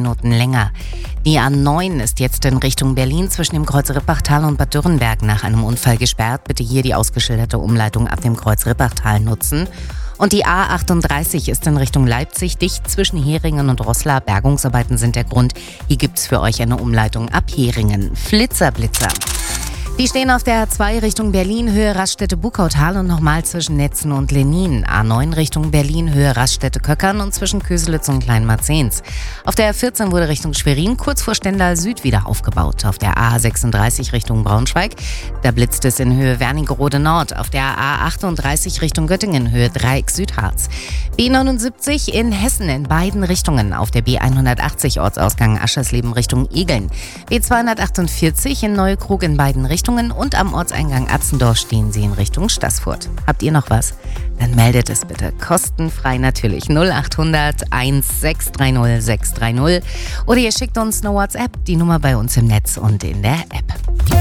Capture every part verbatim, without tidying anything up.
Minuten länger. Die A neun ist jetzt in Richtung Berlin zwischen dem Kreuz Rippachtal und Bad Dürrenberg nach einem Unfall gesperrt. Bitte hier die ausgeschilderte Umleitung ab dem Kreuz Rippachtal nutzen. Und die A achtunddreißig ist in Richtung Leipzig dicht zwischen Heringen und Roßla. Bergungsarbeiten sind der Grund. Hier gibt's für euch eine Umleitung ab Heringen. Flitzer, Blitzer. Die stehen auf der A zwei Richtung Berlin, Höhe Raststätte-Buckautal und nochmal zwischen Netzen und Lenin. A neun Richtung Berlin, Höhe Raststätte-Köckern und zwischen Köselitz und Kleinmarzens. Auf der A vierzehn wurde Richtung Schwerin kurz vor Stendal Süd wieder aufgebaut. Auf der A sechsunddreißig Richtung Braunschweig, da blitzt es in Höhe Wernigerode Nord. Auf der A achtunddreißig Richtung Göttingen, Höhe Dreieck Südharz. B neunundsiebzig in Hessen in beiden Richtungen. Auf der B hundertachtzig Ortsausgang Aschersleben Richtung Egeln. B zweihundertachtundvierzig in Neukrug in beiden Richtungen. Und am Ortseingang Atzendorf stehen sie in Richtung Staßfurt. Habt ihr noch was? Dann meldet es bitte. Kostenfrei natürlich. null achthundert sechshundertsechzig dreißig sechshundertdreißig. Oder ihr schickt uns eine WhatsApp. Die Nummer bei uns im Netz und in der App.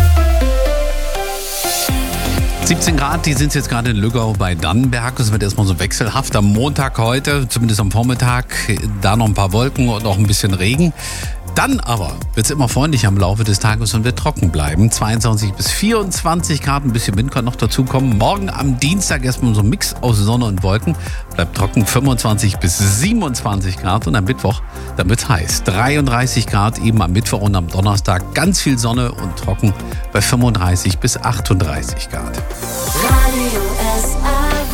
siebzehn Grad, die sind jetzt gerade in Lüggau bei Dannenberg. Es wird erstmal so wechselhaft am Montag heute, zumindest am Vormittag. Da noch ein paar Wolken und auch ein bisschen Regen. Dann aber wird es immer freundlicher im Laufe des Tages und wird trocken bleiben. zweiundzwanzig bis vierundzwanzig Grad, ein bisschen Wind kann noch dazukommen. Morgen am Dienstag erstmal so ein Mix aus Sonne und Wolken. Bleibt trocken, fünfundzwanzig bis siebenundzwanzig Grad. Und am Mittwoch, dann wird's heiß. dreiunddreißig Grad eben am Mittwoch und am Donnerstag. Ganz viel Sonne und trocken bei fünfunddreißig bis achtunddreißig Grad. Radio S A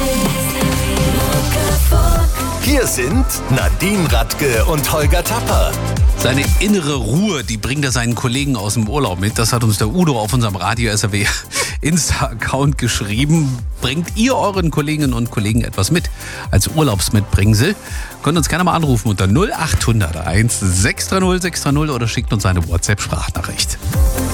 W. Hier sind Nadine Radke und Holger Tapper. Seine innere Ruhe, die bringt er seinen Kollegen aus dem Urlaub mit. Das hat uns der Udo auf unserem Radio S R W Insta-Account geschrieben. Bringt ihr euren Kolleginnen und Kollegen etwas mit als Urlaubsmitbringsel? Könnt uns gerne mal anrufen unter null achthundert sechshundertdreißig sechshundertdreißig oder schickt uns eine WhatsApp-Sprachnachricht.